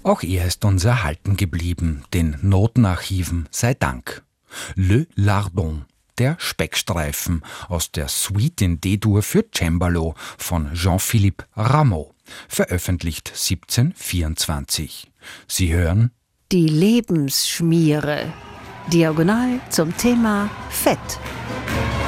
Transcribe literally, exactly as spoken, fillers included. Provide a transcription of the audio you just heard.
Auch er ist uns erhalten geblieben, den Notenarchiven sei Dank. Le Lardon, der Speckstreifen aus der Suite in D-Dur für Cembalo von Jean-Philippe Rameau, veröffentlicht siebzehnhundertvierundzwanzig. Sie hören Die Lebensschmiere, diagonal zum Thema Fett.